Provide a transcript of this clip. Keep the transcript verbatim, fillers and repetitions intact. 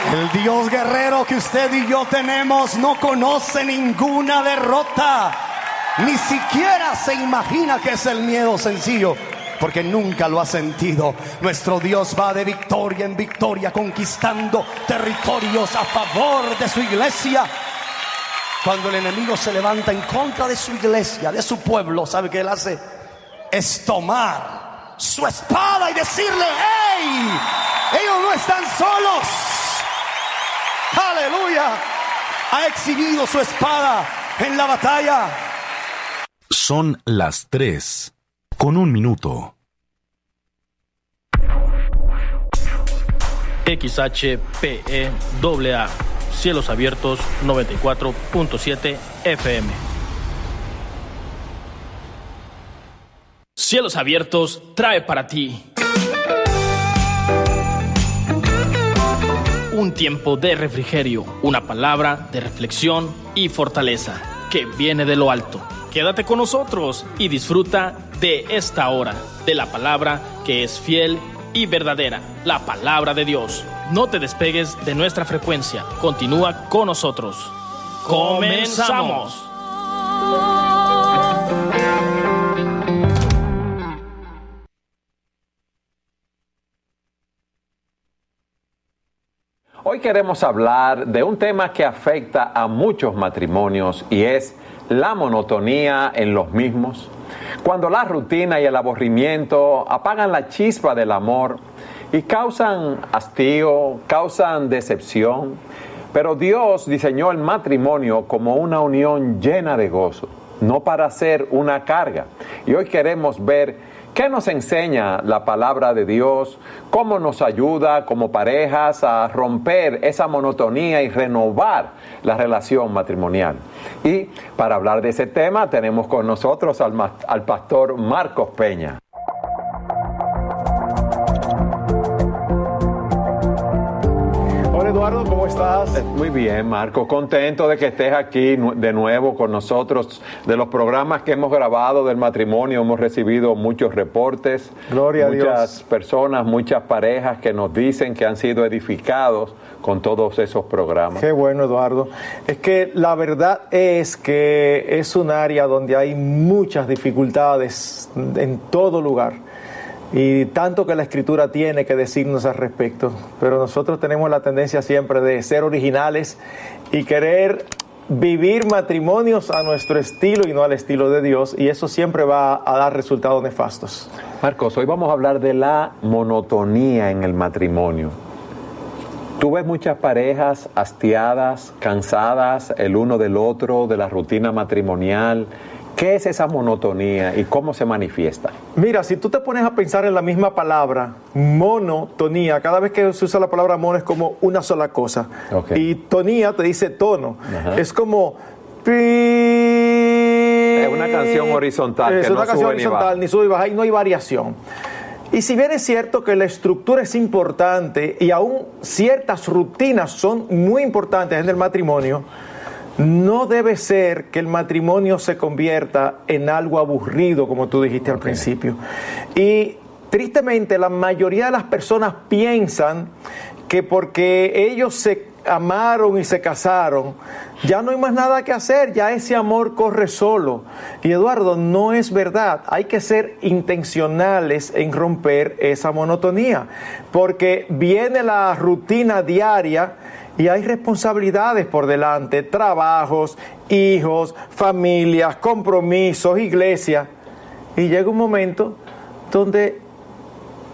El Dios guerrero que usted y yo tenemos no conoce ninguna derrota. Ni siquiera se imagina que es el miedo sencillo, porque nunca lo ha sentido. Nuestro Dios va de victoria en victoria, conquistando territorios a favor de su iglesia. Cuando el enemigo se levanta en contra de su iglesia, de su pueblo, ¿sabe qué él hace? Es tomar su espada y decirle: ¡hey! Ellos no están solos. ¡Aleluya! Ha exhibido su espada en la batalla. Son las tres con un minuto. X H P E A A, Cielos Abiertos noventa y cuatro punto siete F M. Cielos Abiertos trae para ti un tiempo de refrigerio, una palabra de reflexión y fortaleza que viene de lo alto. Quédate con nosotros y disfruta de esta hora, de la palabra que es fiel y verdadera, la palabra de Dios. No te despegues de nuestra frecuencia, continúa con nosotros. ¡Comenzamos! Hoy queremos hablar de un tema que afecta a muchos matrimonios y es la monotonía en los mismos. Cuando la rutina y el aburrimiento apagan la chispa del amor y causan hastío, causan decepción. Pero Dios diseñó el matrimonio como una unión llena de gozo, no para ser una carga. Y hoy queremos ver qué nos enseña la palabra de Dios, cómo nos ayuda como parejas a romper esa monotonía y renovar la relación matrimonial. Y para hablar de ese tema tenemos con nosotros al, al pastor Marcos Peña. Eduardo, ¿cómo estás? Muy bien, Marco, contento de que estés aquí de nuevo con nosotros. De los programas que hemos grabado del matrimonio hemos recibido muchos reportes. Gloria a Dios. Muchas personas, muchas parejas que nos dicen que han sido edificados con todos esos programas. Qué bueno, Eduardo. Es que la verdad es que es un área donde hay muchas dificultades en todo lugar. Y tanto que la Escritura tiene que decirnos al respecto. Pero nosotros tenemos la tendencia siempre de ser originales y querer vivir matrimonios a nuestro estilo y no al estilo de Dios. Y eso siempre va a dar resultados nefastos. Marcos, hoy vamos a hablar de la monotonía en el matrimonio. Tú ves muchas parejas hastiadas, cansadas el uno del otro, de la rutina matrimonial. ¿Qué es esa monotonía y cómo se manifiesta? Mira, si tú te pones a pensar en la misma palabra, monotonía, cada vez que se usa la palabra mono es como una sola cosa. Okay. Y tonía te dice tono. Ajá. Es como... Es una canción horizontal. Es que una no canción sube horizontal, ni, ni sube ni baja, y no hay variación. Y si bien es cierto que la estructura es importante y aún ciertas rutinas son muy importantes en el matrimonio, no debe ser que el matrimonio se convierta en algo aburrido, como tú dijiste okay. al principio. Y tristemente la mayoría de las personas piensan que porque ellos se amaron y se casaron, ya no hay más nada que hacer, ya ese amor corre solo. Y Eduardo, no es verdad. Hay que ser intencionales en romper esa monotonía, porque viene la rutina diaria y hay responsabilidades por delante, trabajos, hijos, familias, compromisos, iglesia. Y llega un momento donde